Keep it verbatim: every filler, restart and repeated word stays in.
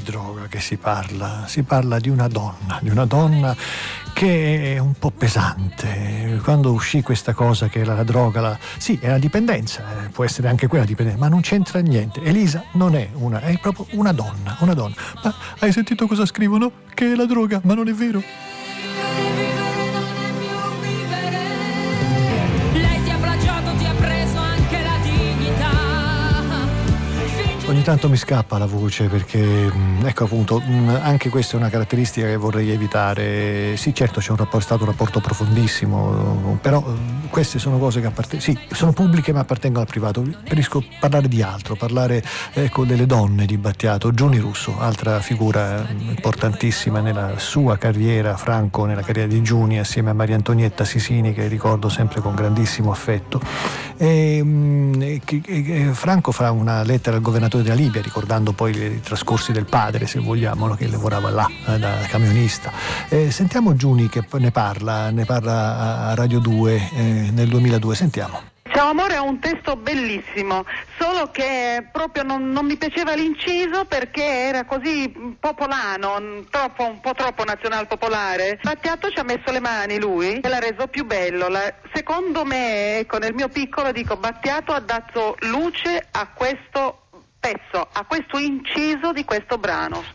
di droga che si parla, si parla di una donna, di una donna che è un po' pesante. Quando uscì questa cosa che era la droga, la... sì, è la dipendenza, eh, può essere anche quella dipendenza, ma non c'entra niente. Elisa non è una, è proprio una donna, una donna. Ma hai sentito cosa scrivono? Che è la droga, ma non è vero. Ogni tanto mi scappa la voce perché, ecco appunto, anche questa è una caratteristica che vorrei evitare. Sì, certo c'è un rapporto, è stato un rapporto profondissimo, però queste sono cose che appartengono, sì, sono pubbliche ma appartengono al privato. Preferisco parlare di altro, parlare ecco delle donne di Battiato. Giuni Russo, altra figura importantissima nella sua carriera, Franco nella carriera di Giuni assieme a Maria Antonietta Sisini, che ricordo sempre con grandissimo affetto. E, e, e, Franco fa una lettera al governatore della Libia, ricordando poi i trascorsi del padre, se vogliamo, no? Che lavorava là da camionista. Eh, sentiamo Giuni che ne parla, ne parla a Radio due eh, nel duemiladue. Sentiamo. Ciao amore è un testo bellissimo, solo che proprio non, non mi piaceva l'inciso perché era così popolano, troppo, un po' troppo nazional-popolare. Battiato ci ha messo le mani lui e l'ha reso più bello. La, secondo me, ecco, nel mio piccolo dico, Battiato ha dato luce a questo pezzo, a questo inciso di questo brano.